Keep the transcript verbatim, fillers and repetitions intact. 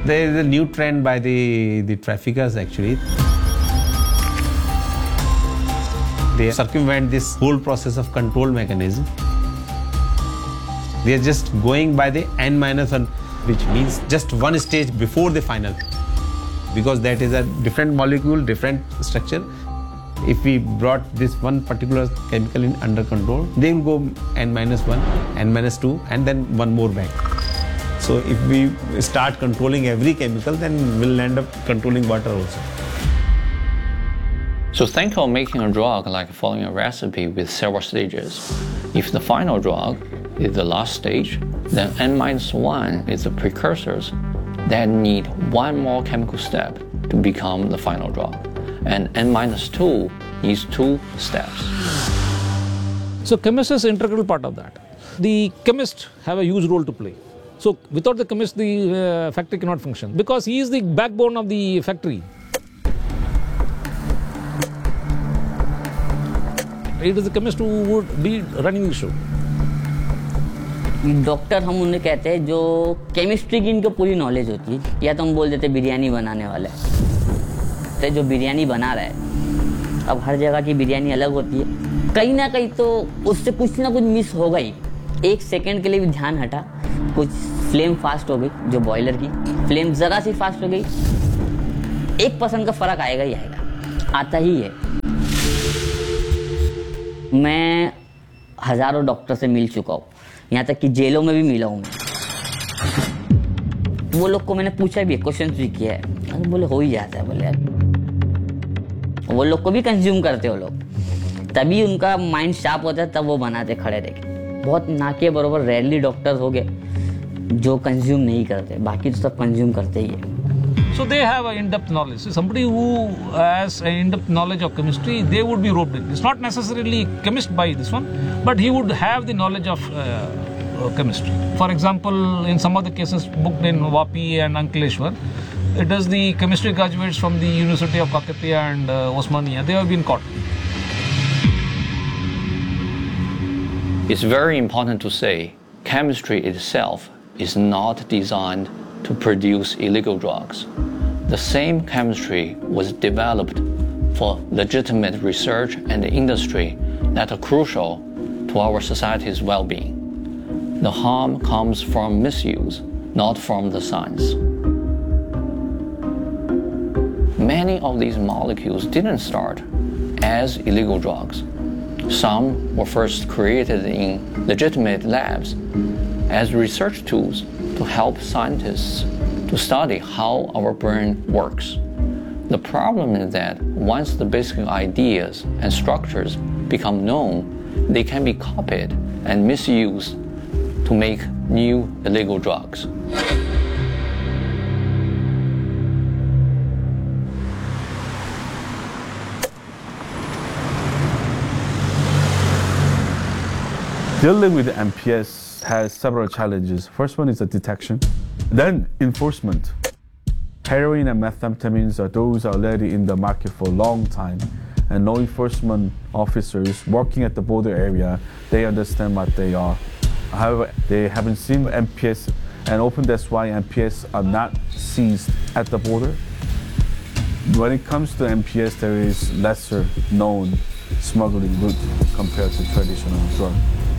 There is a new trend by the, the traffickers actually. They circumvent this whole process of control mechanism. They are just going by the n minus one, which means just one stage before the final. Because that is a different molecule, different structure. If we brought this one particular chemical in under control, they will go n minus one, n minus two, and then one more back. So if we start controlling every chemical, then we'll end up controlling water also. So think of making a drug like following a recipe with several stages. If the final drug is the last stage, then n minus one is the precursors that need one more chemical step to become the final drug. And n minus two needs two steps. So chemist is an integral part of that. The chemist have a huge role to play. So without the chemist, the uh, factory cannot function because he is the backbone of the factory. It is the chemist who would be running the show. Doctor हम उन्हें कहते हैं जो chemistry की इनको पूरी knowledge होती है, या तो हम बोल देते बिरयानी बनाने वाला है, तो जो बिरयानी बना रहा है, अब हर जगह की बिरयानी अलग होती है, कहीं ना कहीं तो उससे कुछ ना कुछ मिस होगा ही. एक सेकंड के लिए भी ध्यान हटा, कुछ फ्लेम फास्ट हो गई, जो बॉयलर की फ्लेम ज़रा सी फास्ट हो गई, एक परसेंट का फ़र्क आएगा ही आएगा, आता ही है. मैं हज़ारों डॉक्टर से मिल चुका हूँ, यहाँ तक कि जेलों में भी मिला हूँ मैं. वो लोग को मैंने पूछा भी है, क्वेश्चन भी किया है, अरे बोले हो ही जाता है, बोले यार वो लोग को भी कंज्यूम करते हो लोग, तभी उनका माइंड शार्प होता है, तब वो बनाते खड़े रह. बहुत ना के बराबर रेयरली डॉक्टर्स हो गए जो कंज्यूम नहीं करते, बाकी तो सब कंज्यूम करते ही है. So they have an in-depth knowledge. So somebody who has an in-depth knowledge of chemistry, they would be roped in. It's not necessarily chemist by this one, but he would have the knowledge of uh, uh, chemistry. For example, in some of the cases booked in Vapi and Ankleshwar, it is the chemistry graduates from the University of Kakatiya and uh, Osmania. They have been caught. It's very important to say chemistry itself is not designed to produce illegal drugs. The same chemistry was developed for legitimate research and industry that are crucial to our society's well-being. The harm comes from misuse, not from the science. Many of these molecules didn't start as illegal drugs. Some were first created in legitimate labs as research tools to help scientists to study how our brain works. The problem is that once the basic ideas and structures become known, they can be copied and misused to make new illegal drugs. Dealing with M P S has several challenges. First one is the detection, then enforcement. Heroin and methamphetamines are those are already in the market for a long time, and law enforcement officers working at the border area, they understand what they are. However, they haven't seen M P S, and often that's why M P S are not seized at the border. When it comes to M P S, there is lesser known smuggling route compared to traditional drug.